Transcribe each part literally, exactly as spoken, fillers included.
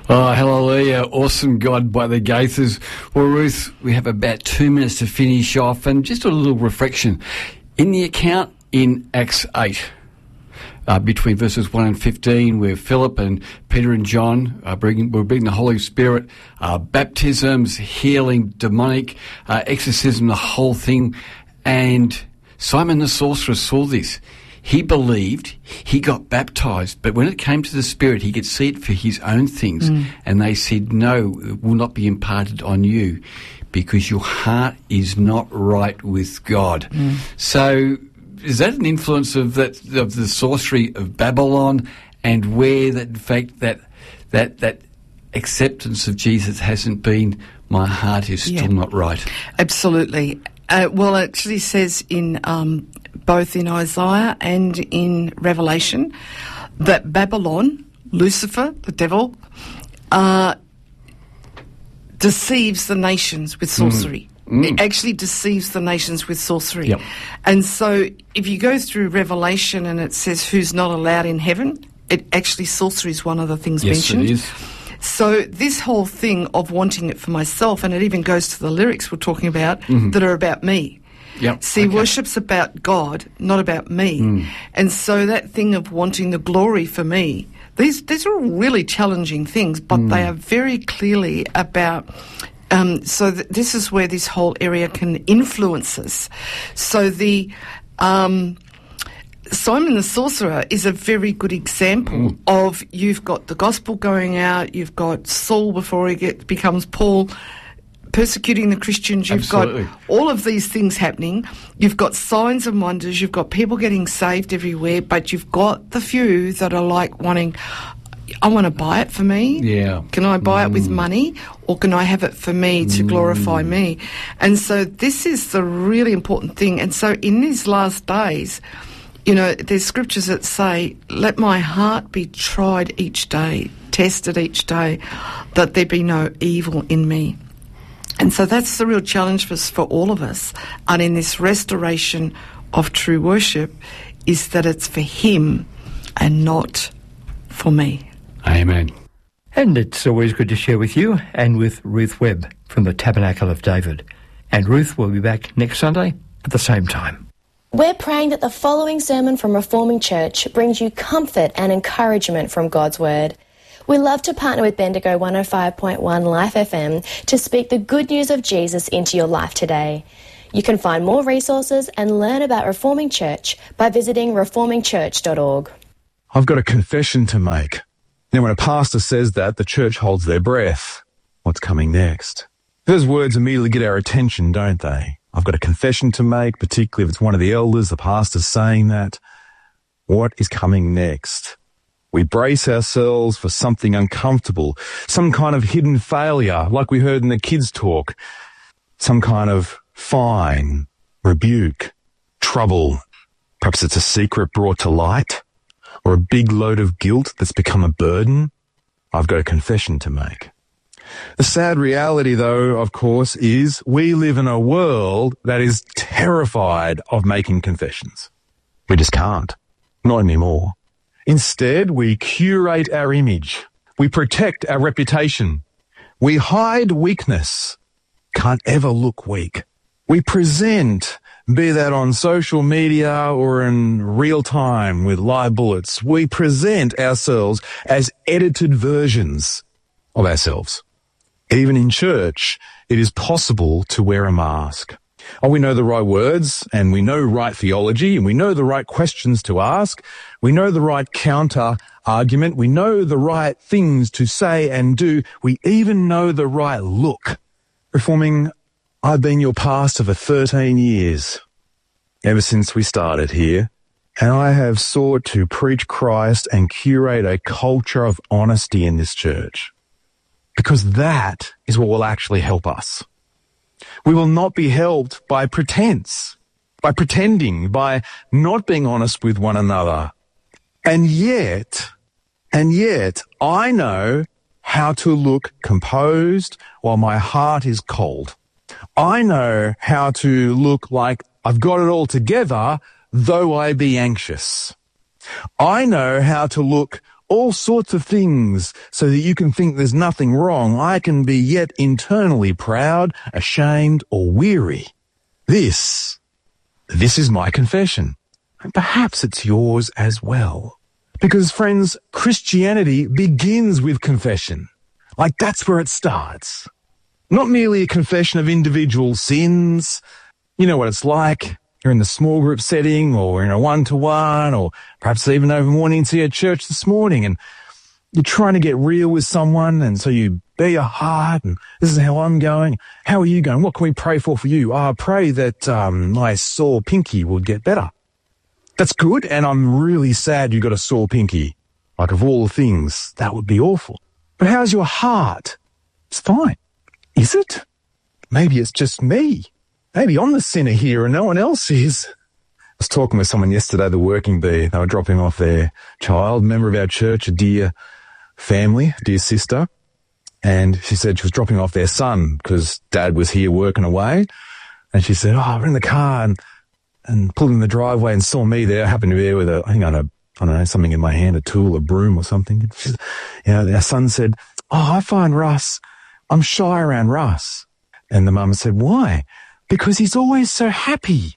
Oh, hallelujah. Awesome God by the Gaithers. Well, Ruth, we have about two minutes to finish off, and just a little reflection. In the account in Acts eight, uh, between verses one and fifteen, where Philip and Peter and John are bringing, were bringing the Holy Spirit, uh, baptisms, healing, demonic, uh, exorcism, the whole thing, and Simon the sorcerer saw this. He believed, he got baptised, but when it came to the Spirit, he could see it for his own things. Mm. And they said, no, it will not be imparted on you because your heart is not right with God. Mm. So is that an influence of that of the sorcery of Babylon, and where that, in fact, that that that acceptance of Jesus hasn't been, my heart is still yeah. not right? Absolutely. Uh, well, it actually says in um, both in Isaiah and in Revelation that Babylon, Lucifer, the devil, uh, deceives the nations with sorcery. Mm. Mm. It actually deceives the nations with sorcery. Yep. And so if you go through Revelation and it says who's not allowed in heaven, it actually, sorcery is one of the things yes, mentioned. It is. So this whole thing of wanting it for myself, and it even goes to the lyrics we're talking about mm-hmm. that are about me. Yep. See, okay. worship's about God, not about me. Mm. And so that thing of wanting the glory for me, these these are all really challenging things, but mm. they are very clearly about... Um, so th- this is where this whole area can influence us. So the... Um, Simon the Sorcerer is a very good example mm. of, you've got the gospel going out, you've got Saul before he get, becomes Paul, persecuting the Christians, you've Absolutely. got all of these things happening, you've got signs and wonders, you've got people getting saved everywhere, but you've got the few that are like wanting, I want to buy it for me. Yeah. Can I buy mm. it with money, or can I have it for me to mm. glorify me? And so this is the really important thing. And so in these last days, you know, there's scriptures that say, let my heart be tried each day, tested each day, that there be no evil in me. And so that's the real challenge for us, for all of us. And in this restoration of true worship, is that it's for him and not for me. Amen. And it's always good to share with you and with Ruth Webb from the Tabernacle of David. And Ruth will be back next Sunday at the same time. We're praying that the following sermon from Reforming Church brings you comfort and encouragement from God's Word. We love to partner with Bendigo one oh five point one Life F M to speak the good news of Jesus into your life today. You can find more resources and learn about Reforming Church by visiting reforming church dot org. I've got a confession to make. Now, when a pastor says that, the church holds their breath. What's coming next? Those words immediately get our attention, don't they? I've got a confession to make, particularly if it's one of the elders, the pastor's saying that. What is coming next? We brace ourselves for something uncomfortable, some kind of hidden failure, like we heard in the kids' talk, some kind of fine, rebuke, trouble. Perhaps it's a secret brought to light, or a big load of guilt that's become a burden. I've got a confession to make. The sad reality, though, of course, is we live in a world that is terrified of making confessions. We just can't. Not anymore. Instead, we curate our image. We protect our reputation. We hide weakness. Can't ever look weak. We present, be that on social media or in real time with live bullets, we present ourselves as edited versions of ourselves. Even in church, it is possible to wear a mask. Oh, we know the right words, and we know right theology, and we know the right questions to ask. We know the right counter argument. We know the right things to say and do. We even know the right look. Reforming, I've been your pastor for thirteen years, ever since we started here, and I have sought to preach Christ and curate a culture of honesty in this church. Because that is what will actually help us. We will not be helped by pretense, by pretending, by not being honest with one another. And yet, and yet, I know how to look composed while my heart is cold. I know how to look like I've got it all together, though I be anxious. I know how to look all sorts of things so that you can think there's nothing wrong. I can be yet internally proud, ashamed, or weary. This, this is my confession. And perhaps it's yours as well. Because, friends, Christianity begins with confession. Like, that's where it starts. Not merely a confession of individual sins. You know what it's like. You're in the small group setting, or in a one-to-one, or perhaps even over morning tea at church this morning, and you're trying to get real with someone, and so you bare your heart, and this is how I'm going. How are you going? What can we pray for for you? Oh, I pray that um, my sore pinky will get better. That's good, and I'm really sad you got a sore pinky. Like, of all the things, that would be awful. But how's your heart? It's fine. Is it? Maybe it's just me. Maybe I'm the sinner here and no one else is. I was talking with someone yesterday, the working bee. They were dropping off their child, member of our church, a dear family, a dear sister. And she said she was dropping off their son because dad was here working away. And she said, oh, we're in the car and, and pulled in the driveway and saw me there. I happened to be there with a, I think I don't know, I don't know, something in my hand, a tool, a broom or something. She, you know, our son said, oh, I find Russ, I'm shy around Russ. And the mum said, why? Because he's always so happy.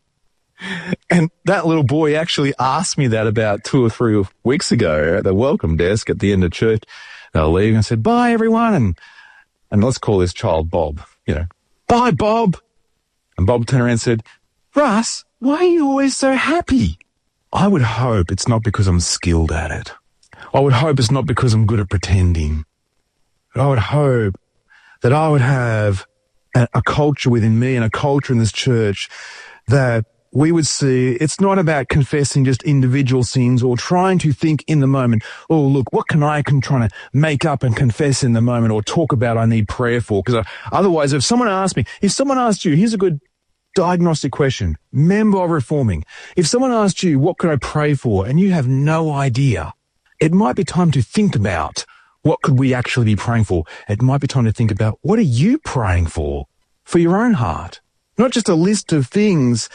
And that little boy actually asked me that about two or three weeks ago at the welcome desk at the end of church. They were leaving. I said, bye, everyone. And, and let's call this child Bob, you know. Bye, Bob. And Bob turned around and said, Russ, why are you always so happy? I would hope it's not because I'm skilled at it. I would hope it's not because I'm good at pretending. But I would hope that I would have a, a culture within me and a culture in this church that we would see it's not about confessing just individual sins or trying to think in the moment, oh, look, what can I can try to make up and confess in the moment or talk about I need prayer for? Because otherwise, if someone asked me, if someone asked you, here's a good diagnostic question, member of Reforming, if someone asked you, what could I pray for? And you have no idea, it might be time to think about what could we actually be praying for? It might be time to think about what are you praying for, for your own heart? Not just a list of things.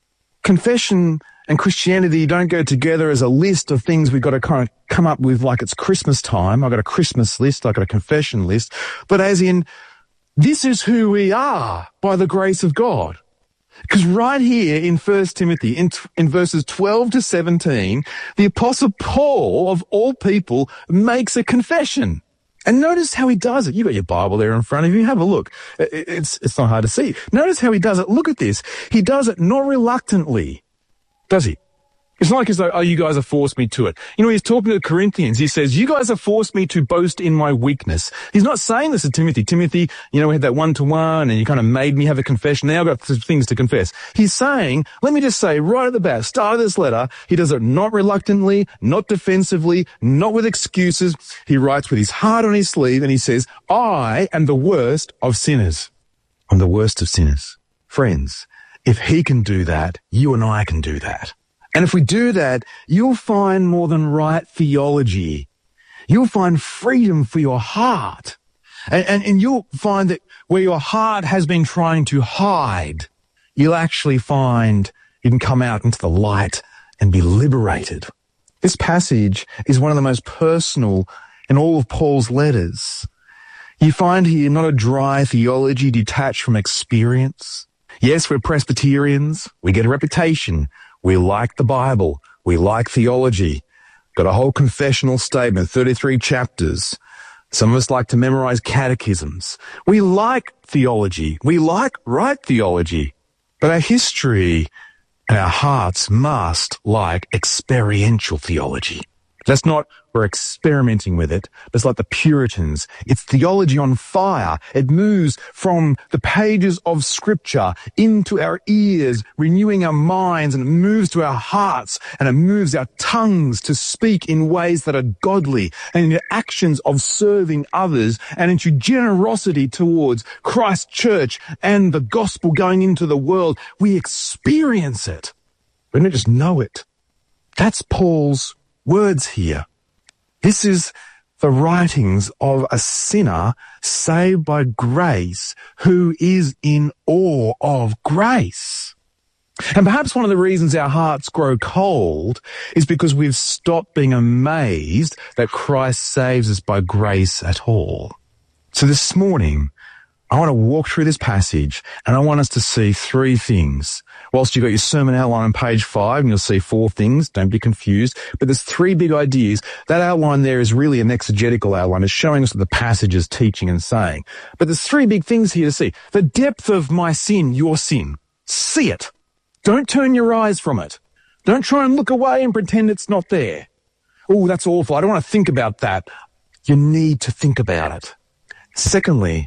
Confession and Christianity don't go together as a list of things we've got to kind of come up with like it's Christmas time. I've got a Christmas list, I've got a confession list, but as in, this is who we are by the grace of God. Because right here in First Timothy, in, in verses twelve to seventeen, the Apostle Paul, of all people, makes a confession. And notice how he does it. You've got your Bible there in front of you. Have a look. It's, it's not hard to see. Notice how he does it. Look at this. He does it not reluctantly, does he? It's not like as though, oh, you guys have forced me to it. You know, he's talking to the Corinthians. He says, you guys have forced me to boast in my weakness. He's not saying this to Timothy. Timothy, you know, we had that one-to-one and you kind of made me have a confession. Now I've got things to confess. He's saying, let me just say right at the bat, start of this letter, he does it not reluctantly, not defensively, not with excuses. He writes with his heart on his sleeve and he says, I am the worst of sinners. I'm the worst of sinners. Friends, if he can do that, you and I can do that. And if we do that, you'll find more than right theology. You'll find freedom for your heart. And, and, and you'll find that where your heart has been trying to hide, you'll actually find you can come out into the light and be liberated. This passage is one of the most personal in all of Paul's letters. You find here not a dry theology detached from experience. Yes, we're Presbyterians. We get a reputation. We like the Bible. We like theology. Got a whole confessional statement, thirty-three chapters. Some of us like to memorize catechisms. We like theology. We like right theology. But our history and our hearts must like experiential theology. That's not we're experimenting with it, but it's like the Puritans. It's theology on fire. It moves from the pages of Scripture into our ears, renewing our minds, and it moves to our hearts, and it moves our tongues to speak in ways that are godly, and into actions of serving others, and into generosity towards Christ's church and the gospel going into the world. We experience it. We don't just know it. That's Paul's words here. This is the writings of a sinner saved by grace who is in awe of grace. And perhaps one of the reasons our hearts grow cold is because we've stopped being amazed that Christ saves us by grace at all. So this morning, I want to walk through this passage and I want us to see three things. Whilst you've got your sermon outline on page five and you'll see four things, don't be confused, but there's three big ideas. That outline there is really an exegetical outline. It's showing us what the passage is teaching and saying. But there's three big things here to see. The depth of my sin, your sin. See it. Don't turn your eyes from it. Don't try and look away and pretend it's not there. Oh, that's awful. I don't want to think about that. You need to think about it. Secondly,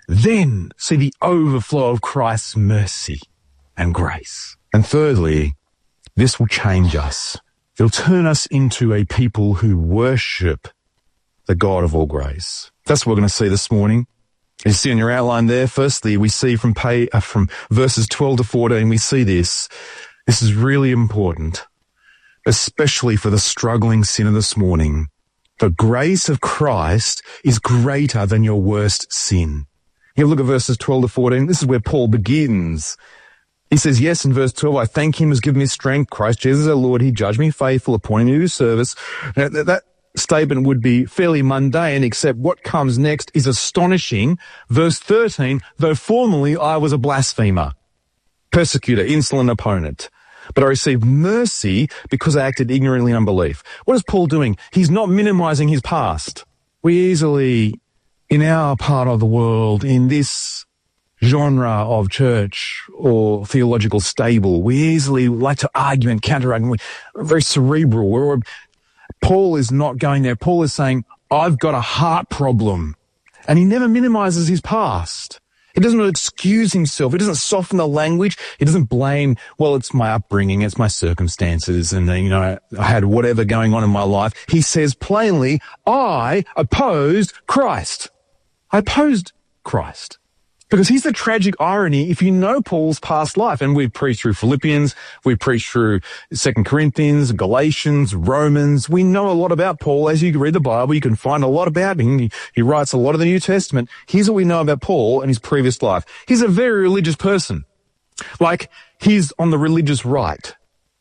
then see the overflow of Christ's mercy and grace. And thirdly, this will change us. It'll turn us into a people who worship the God of all grace. That's what we're going to see this morning. You see on your outline there, firstly, we see from pay, uh, from verses twelve to fourteen, we see this. This is really important, especially for the struggling sinner this morning. The grace of Christ is greater than your worst sin. You look at verses twelve to fourteen. This is where Paul begins. He says, yes, in verse twelve, I thank him who's given me strength. Christ Jesus our Lord, he judged me faithful, appointed me to his service. Now, that, that statement would be fairly mundane, except what comes next is astonishing. Verse thirteen, though formerly I was a blasphemer, persecutor, insolent opponent, but I received mercy because I acted ignorantly in unbelief. What is Paul doing? He's not minimizing his past. We easily, in our part of the world, in this genre of church or theological stable, we easily like to argue and counter-argue. We're very cerebral. We're, Paul is not going there. Paul is saying, I've got a heart problem. And he never minimizes his past. He doesn't excuse himself. He doesn't soften the language. He doesn't blame, well, it's my upbringing, it's my circumstances, and, you know, I had whatever going on in my life. He says plainly, I opposed Christ. I opposed Christ. Because here's the tragic irony. If you know Paul's past life, and we've preached through Philippians, we've preached through Second Corinthians, Galatians, Romans, we know a lot about Paul. As you read the Bible, you can find a lot about him. He, he writes a lot of the New Testament. Here's what we know about Paul and his previous life. He's a very religious person. Like, he's on the religious right.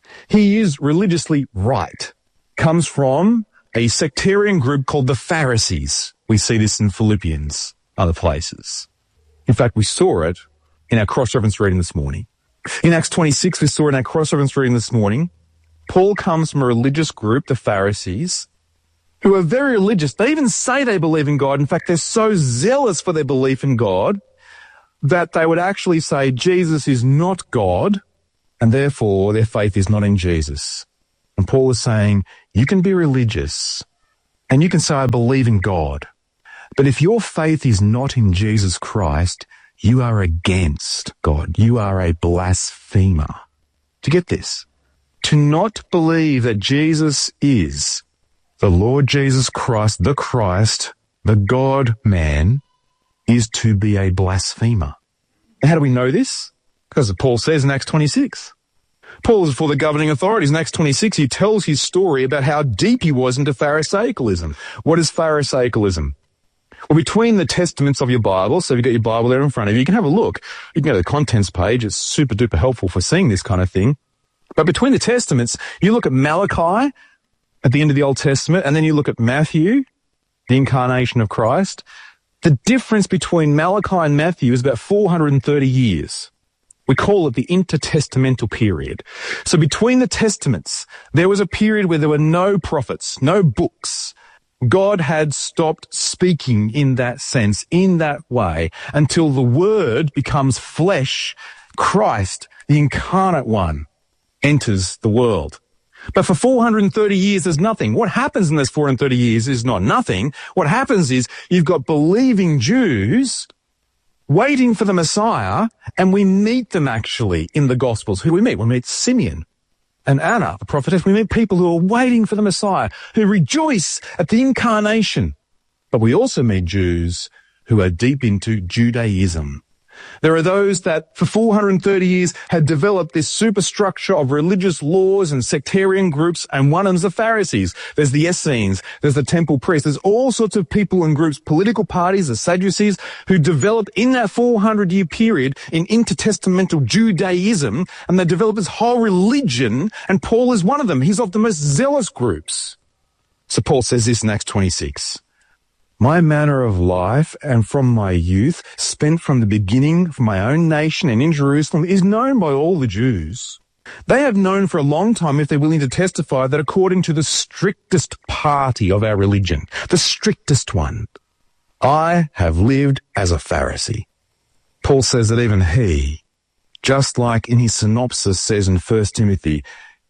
He is religiously right. Comes from a sectarian group called the Pharisees. We see this in Philippians, other places. In fact, we saw it in our cross-reference reading this morning. In Acts twenty-six, we saw it in our cross-reference reading this morning. Paul comes from a religious group, the Pharisees, who are very religious. They even say they believe in God. In fact, they're so zealous for their belief in God that they would actually say Jesus is not God, and therefore their faith is not in Jesus. And Paul is saying, you can be religious, and you can say, I believe in God. But if your faith is not in Jesus Christ, you are against God. You are a blasphemer. To get this, to not believe that Jesus is the Lord Jesus Christ, the Christ, the God-man, is to be a blasphemer. How do we know this? Because Paul says in Acts twenty-six. Paul is before the governing authorities. In Acts twenty-six, he tells his story about how deep he was into Pharisaicalism. What is Pharisaicalism? Well, between the testaments of your Bible, so if you've got your Bible there in front of you, you can have a look. You can go to the contents page. It's super duper helpful for seeing this kind of thing. But between the testaments, you look at Malachi at the end of the Old Testament, and then you look at Matthew, the incarnation of Christ. The difference between Malachi and Matthew is about four hundred thirty years. We call it the intertestamental period. So between the testaments, there was a period where there were no prophets, no books. God had stopped speaking in that sense, in that way, until the Word becomes flesh. Christ, the incarnate one, enters the world. But for four hundred thirty years, there's nothing. What happens in those four hundred thirty years is not nothing. What happens is you've got believing Jews waiting for the Messiah, and we meet them actually in the Gospels. Who do we meet? We meet Simeon and Anna, the prophetess. We meet people who are waiting for the Messiah, who rejoice at the incarnation. But we also meet Jews who are deep into Judaism. There are those that for four hundred thirty years had developed this superstructure of religious laws and sectarian groups, and one of them's the Pharisees. There's the Essenes, there's the temple priests, there's all sorts of people and groups, political parties, the Sadducees, who developed in that four hundred year period in intertestamental Judaism, and they developed this whole religion, and Paul is one of them. He's of the most zealous groups. So Paul says this in Acts twenty-six. My manner of life and from my youth, spent from the beginning for my own nation and in Jerusalem, is known by all the Jews. They have known for a long time, if they're willing to testify, that according to the strictest party of our religion, the strictest one, I have lived as a Pharisee. Paul says that even he, just like in his synopsis says in First Timothy,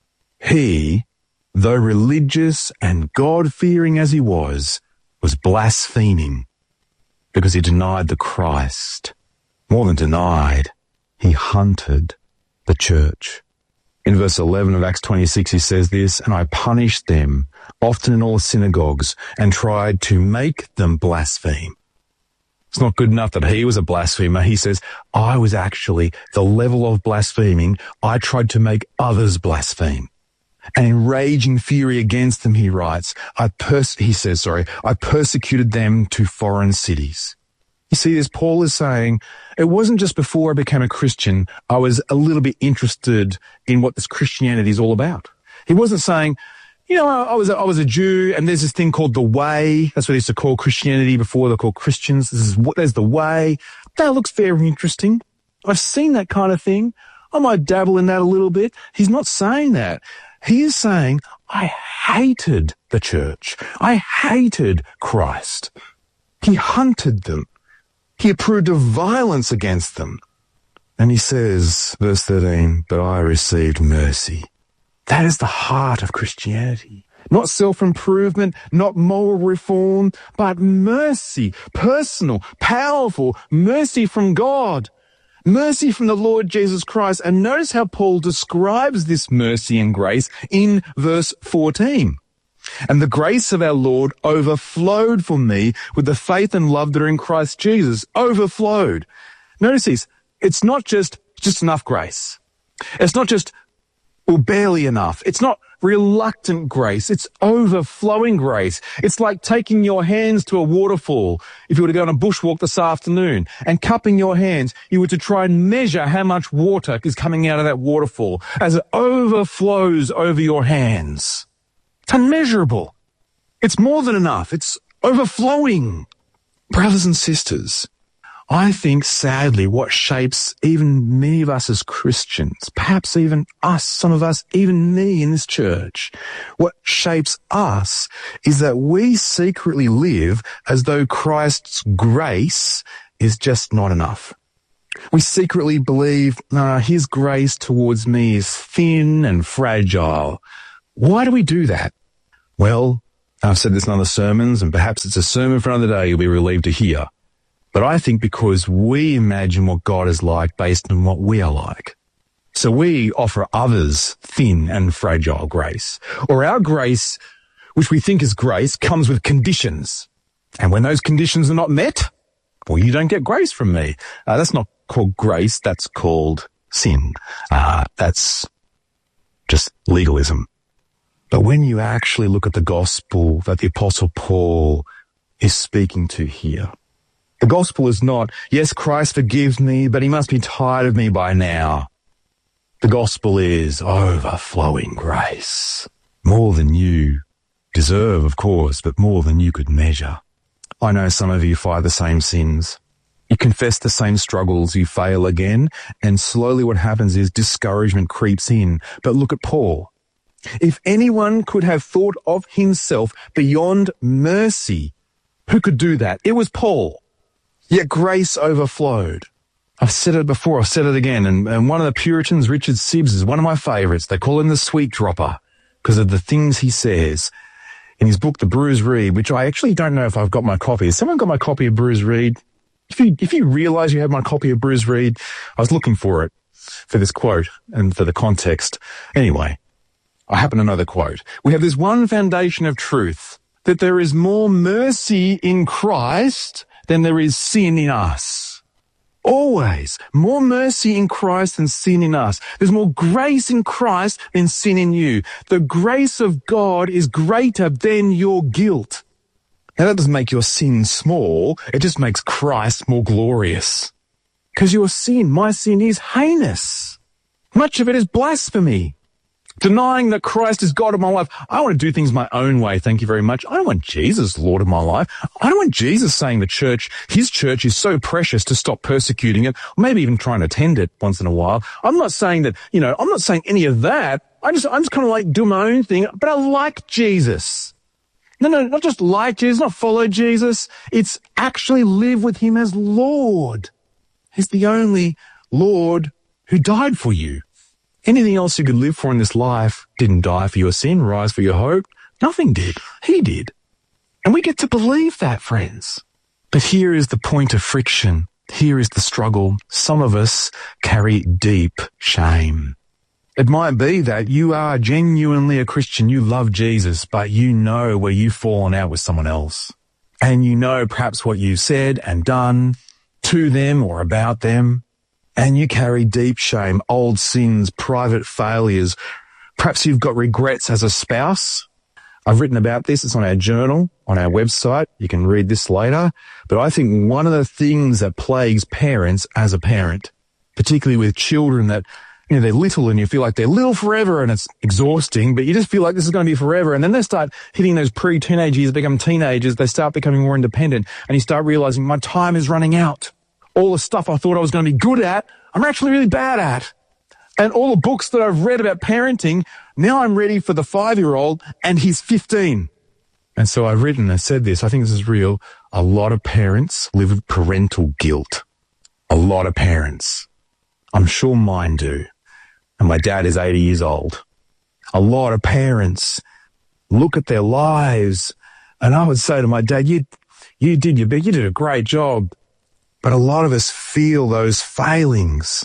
he, though religious and God-fearing as he was, was blaspheming because he denied the Christ. More than denied, he hunted the church. In verse eleven of Acts twenty-six, he says this, and I punished them, often in all the synagogues, and tried to make them blaspheme. It's not good enough that he was a blasphemer. He says, I was actually the level of blaspheming. I tried to make others blaspheme. And in raging fury against them, he writes, I pers- he says, sorry, I persecuted them to foreign cities. You see, as Paul is saying, it wasn't just before I became a Christian, I was a little bit interested in what this Christianity is all about. He wasn't saying, you know, I was a, I was a Jew, and there's this thing called the Way. That's what they used to call Christianity before they were called Christians. This is what, there's the Way. That looks very interesting. I've seen that kind of thing. I might dabble in that a little bit. He's not saying that. He is saying, I hated the church. I hated Christ. He hunted them. He approved of violence against them. And he says, verse thirteen, but I received mercy. That is the heart of Christianity. Not self-improvement, not moral reform, but mercy, personal, powerful mercy from God. Mercy from the Lord Jesus Christ. And notice how Paul describes this mercy and grace in verse fourteen. And the grace of our Lord overflowed for me with the faith and love that are in Christ Jesus. Overflowed. Notice this. It's not just, just enough grace. It's not just, well, barely enough. It's not reluctant grace. It's overflowing grace. It's like taking your hands to a waterfall. If you were to go on a bushwalk this afternoon and cupping your hands, you were to try and measure how much water is coming out of that waterfall as it overflows over your hands. It's unmeasurable. It's more than enough. It's overflowing. Brothers and sisters, I think, sadly, what shapes even many of us as Christians, perhaps even us, some of us, even me in this church, what shapes us is that we secretly live as though Christ's grace is just not enough. We secretly believe, no, his grace towards me is thin and fragile. Why do we do that? Well, I've said this in other sermons, and perhaps it's a sermon for another day you'll be relieved to hear. But I think because we imagine what God is like based on what we are like. So we offer others thin and fragile grace. Or our grace, which we think is grace, comes with conditions. And when those conditions are not met, well, you don't get grace from me. Uh, that's not called grace, that's called sin. Uh, that's just legalism. But when you actually look at the gospel that the Apostle Paul is speaking to here, the gospel is not, yes, Christ forgives me, but he must be tired of me by now. The gospel is overflowing grace. More than you deserve, of course, but more than you could measure. I know some of you fight the same sins. You confess the same struggles, you fail again, and slowly what happens is discouragement creeps in. But look at Paul. If anyone could have thought of himself beyond mercy, who could do that? It was Paul. Yet grace overflowed. I've said it before, I've said it again, and, and one of the Puritans, Richard Sibbes, is one of my favourites. They call him the sweet dropper because of the things he says in his book, The Bruised Reed, which I actually don't know if I've got my copy. Has someone got my copy of Bruised Reed? If you, if you realise you have my copy of Bruised Reed, I was looking for it for this quote and for the context. Anyway, I happen to know the quote. We have this one foundation of truth, that there is more mercy in Christ than there is sin in us. Always. More mercy in Christ than sin in us. There's more grace in Christ than sin in you. The grace of God is greater than your guilt. Now, that doesn't make your sin small. It just makes Christ more glorious. Because your sin, my sin, is heinous. Much of it is blasphemy. Denying that Christ is God of my life. I want to do things my own way, thank you very much. I don't want Jesus Lord of my life. I don't want Jesus saying the church, his church is so precious to stop persecuting it, or maybe even trying to attend it once in a while. I'm not saying that, you know, I'm not saying any of that. I just, I'm just kind of like do my own thing, but I like Jesus. No, no, not just like Jesus, not follow Jesus. It's actually live with him as Lord. He's the only Lord who died for you. Anything else you could live for in this life didn't die for your sin, rise for your hope. Nothing did. He did. And we get to believe that, friends. But here is the point of friction. Here is the struggle. Some of us carry deep shame. It might be that you are genuinely a Christian, you love Jesus, but you know where you've fallen out with someone else. And you know perhaps what you've said and done to them or about them. And you carry deep shame, old sins, private failures. Perhaps you've got regrets as a spouse. I've written about this. It's on our journal, on our website. You can read this later. But I think one of the things that plagues parents as a parent, particularly with children that, you know, they're little and you feel like they're little forever and it's exhausting, but you just feel like this is going to be forever. And then they start hitting those pre-teenage years, become teenagers. They start becoming more independent and you start realizing my time is running out. All the stuff I thought I was going to be good at, I'm actually really bad at. And all the books that I've read about parenting, now I'm ready for the five-year-old and he's fifteen. And so I've written and said this, I think this is real. A lot of parents live with parental guilt. A lot of parents. I'm sure mine do. And my dad is eighty years old. A lot of parents look at their lives and I would say to my dad, you, you did your best, you did a great job. But a lot of us feel those failings,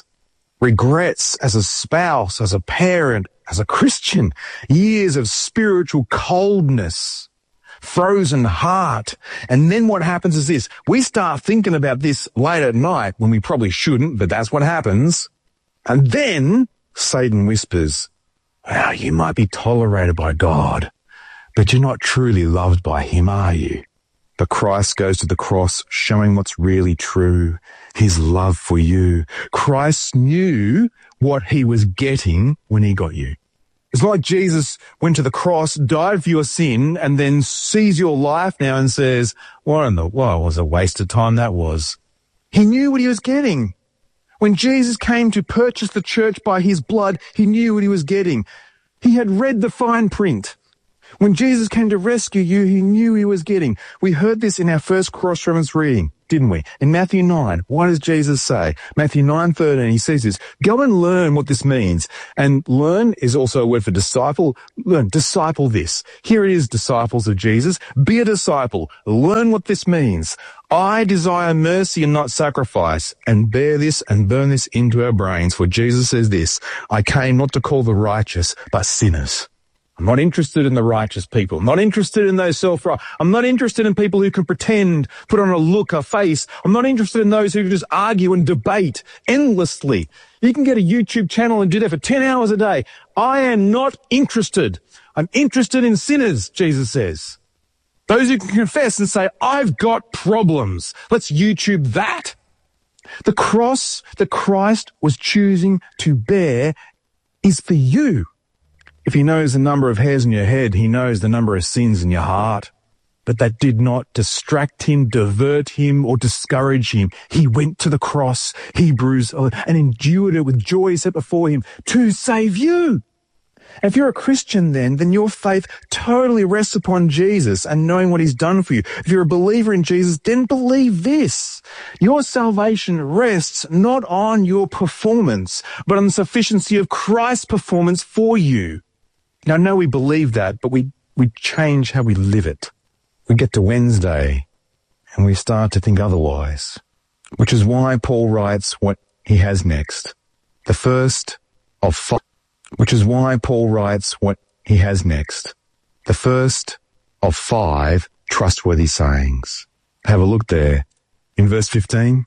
regrets as a spouse, as a parent, as a Christian, years of spiritual coldness, frozen heart. And then what happens is this, we start thinking about this late at night when we probably shouldn't, but that's what happens. And then Satan whispers, wow, you might be tolerated by God, but you're not truly loved by him, are you? But Christ goes to the cross showing what's really true, his love for you. Christ knew what he was getting when he got you. It's like Jesus went to the cross, died for your sin, and then sees your life now and says, what in the world was a waste of time that was. He knew what he was getting. When Jesus came to purchase the church by his blood, he knew what he was getting. He had read the fine print. When Jesus came to rescue you, he knew he was getting. We heard this in our first cross-reference reading, didn't we? In Matthew nine, what does Jesus say? Matthew nine thirteen, he says this, go and learn what this means. And learn is also a word for disciple. Learn, disciple this. Here it is, disciples of Jesus. Be a disciple. Learn what this means. I desire mercy and not sacrifice, and bear this and burn this into our brains. For Jesus says this, I came not to call the righteous, but sinners. I'm not interested in the righteous people. I'm not interested in those self-right. I'm not interested in people who can pretend, put on a look, a face. I'm not interested in those who just argue and debate endlessly. You can get a YouTube channel and do that for ten hours a day. I am not interested. I'm interested in sinners, Jesus says. Those who can confess and say, I've got problems. Let's YouTube that. The cross that Christ was choosing to bear is for you. If he knows the number of hairs in your head, he knows the number of sins in your heart. But that did not distract him, divert him, or discourage him. He went to the cross, Hebrews, and endured it with joy set before him to save you. And if you're a Christian then, then your faith totally rests upon Jesus and knowing what he's done for you. If you're a believer in Jesus, then believe this. Your salvation rests not on your performance, but on the sufficiency of Christ's performance for you. Now, I know we believe that, but we, we change how we live it. We get to Wednesday and we start to think otherwise, which is why Paul writes what he has next. The first of five, which is why Paul writes what he has next. The first of five trustworthy sayings. Have a look there. In verse fifteen,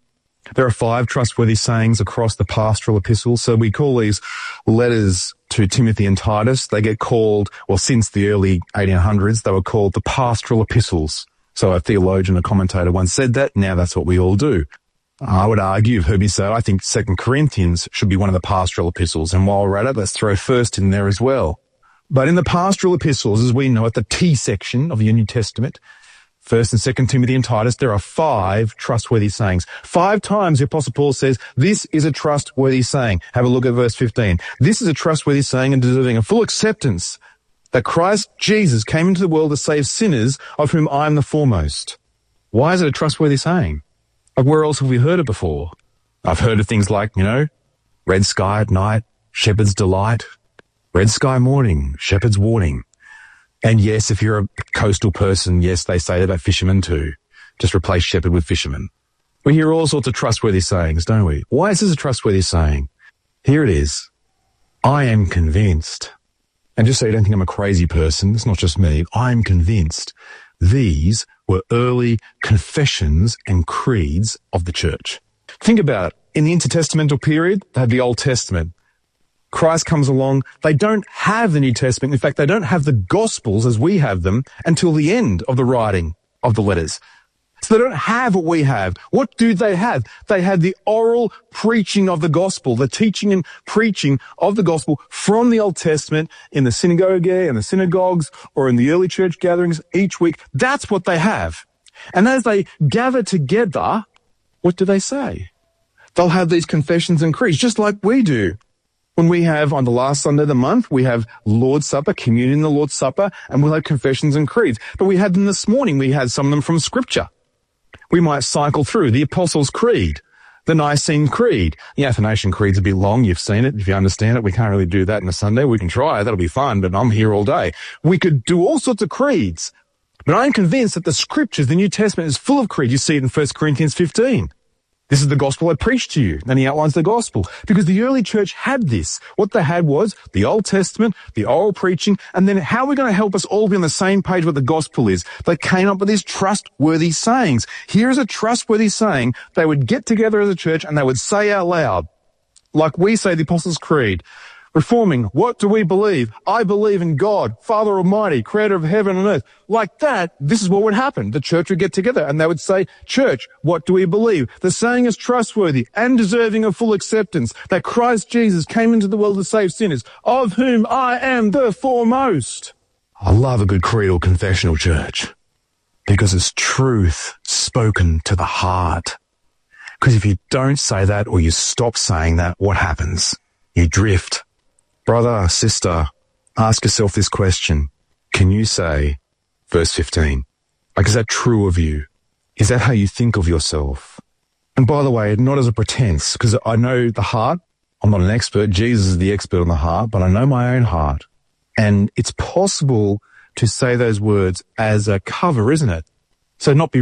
There are five trustworthy sayings across the pastoral epistles. So we call these letters to Timothy and Titus. They get called, well, since the early eighteen hundreds, they were called the pastoral epistles. So a theologian, a commentator once said that. Now that's what we all do. I would argue, you've heard me say, I think Second Corinthians should be one of the pastoral epistles. And while we're at it, let's throw First in there as well. But in the pastoral epistles, as we know it, the T section of the New Testament, First and Second Timothy and Titus, there are five trustworthy sayings. Five times the Apostle Paul says, this is a trustworthy saying. Have a look at verse fifteen. This is a trustworthy saying and deserving of full acceptance that Christ Jesus came into the world to save sinners, of whom I am the foremost. Why is it a trustworthy saying? Like, where else have we heard it before? I've heard of things like, you know, red sky at night, shepherd's delight, red sky morning, shepherd's warning. And yes, if you're a coastal person, yes, they say that about fishermen too. Just replace shepherd with fisherman. We hear all sorts of trustworthy sayings, don't we? Why is this a trustworthy saying? Here it is. I am convinced, and just so you don't think I'm a crazy person, it's not just me, I am convinced these were early confessions and creeds of the church. Think about it. In the intertestamental period, they had the Old Testament. Christ comes along, they don't have the New Testament. In fact, they don't have the Gospels as we have them until the end of the writing of the letters. So they don't have what we have. What do they have? They had the oral preaching of the gospel, the teaching and preaching of the gospel from the Old Testament in the synagogue and the synagogues or in the early church gatherings each week. That's what they have. And as they gather together, what do they say? They'll have these confessions and creeds, just like we do. When we have, on the last Sunday of the month, we have Lord's Supper, communion in the Lord's Supper, and we'll have confessions and creeds. But we had them this morning. We had some of them from Scripture. We might cycle through the Apostles' Creed, the Nicene Creed. The Athanasian Creed's a bit long. You've seen it. If you understand it, we can't really do that in a Sunday. We can try. That'll be fun, but I'm here all day. We could do all sorts of creeds. But I'm convinced that the Scriptures, the New Testament, is full of creeds. You see it in First Corinthians fifteen. This is the gospel I preached to you. Then he outlines the gospel. Because the early church had this. What they had was the Old Testament, the oral preaching, and then how are we going to help us all be on the same page what the gospel is? They came up with these trustworthy sayings. Here is a trustworthy saying they would get together as a church and they would say out loud, like we say the Apostles' Creed, reforming, what do we believe? I believe in God, Father Almighty, creator of heaven and earth. Like that, this is what would happen. The church would get together and they would say, church, what do we believe? The saying is trustworthy and deserving of full acceptance that Christ Jesus came into the world to save sinners, of whom I am the foremost. I love a good creedal confessional church because it's truth spoken to the heart. Because if you don't say that or you stop saying that, what happens? You drift. Brother, sister, ask yourself this question. Can you say, verse fifteen, like, is that true of you? Is that how you think of yourself? And by the way, not as a pretense, because I know the heart. I'm not an expert. Jesus is the expert on the heart, but I know my own heart. And it's possible to say those words as a cover, isn't it? So not be